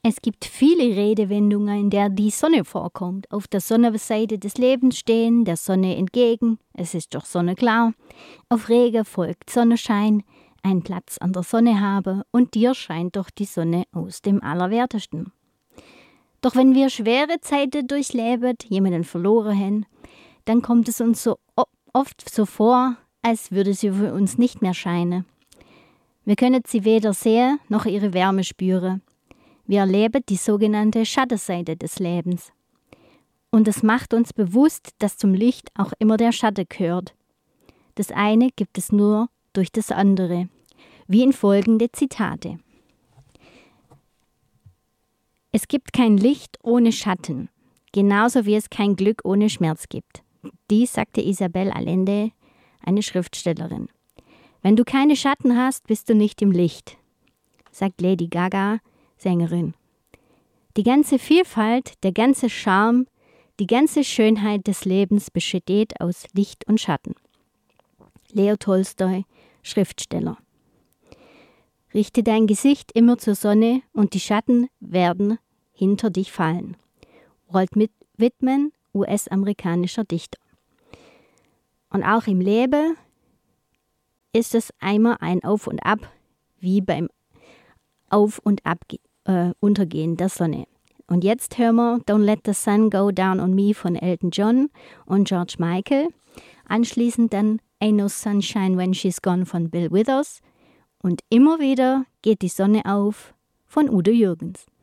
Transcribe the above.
Es gibt viele Redewendungen, in der die Sonne vorkommt. Auf der Sonnenseite des Lebens stehen, der Sonne entgegen, es ist doch sonnenklar. Auf Regen folgt Sonnenschein, einen Platz an der Sonne habe und dir scheint doch die Sonne aus dem Allerwertesten. Doch wenn wir schwere Zeiten durchleben, jemanden verloren haben, dann kommt es uns so oft so vor, als würde sie für uns nicht mehr scheinen. Wir können sie weder sehen, noch ihre Wärme spüren. Wir erleben die sogenannte Schattenseite des Lebens. Und es macht uns bewusst, dass zum Licht auch immer der Schatten gehört. Das eine gibt es nur durch das andere, wie in folgende Zitate. Es gibt kein Licht ohne Schatten, genauso wie es kein Glück ohne Schmerz gibt. Dies sagte Isabel Allende, eine Schriftstellerin. Wenn du keine Schatten hast, bist du nicht im Licht, sagt Lady Gaga, Sängerin. Die ganze Vielfalt, der ganze Charme, die ganze Schönheit des Lebens besteht aus Licht und Schatten. Leo Tolstoi, Schriftsteller. Richte dein Gesicht immer zur Sonne und die Schatten werden hinter dich fallen. Walt Whitman, US-amerikanischer Dichter. Und auch im Leben ist es einmal ein Auf und Ab, wie beim Auf und Ab Untergehen der Sonne. Und jetzt hören wir Don't Let the Sun Go Down on Me von Elton John und George Michael. Anschließend dann Ain't No Sunshine When She's Gone von Bill Withers. Und immer wieder geht die Sonne auf von Udo Jürgens.